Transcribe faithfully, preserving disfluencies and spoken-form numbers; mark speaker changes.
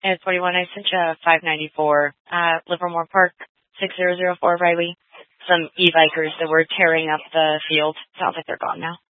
Speaker 1: It's forty-one. I sent you a five ninety-four. Uh, Livermore Park, six zero zero four Riley. Some e-bikers that were tearing up the field. Sounds like they're gone now.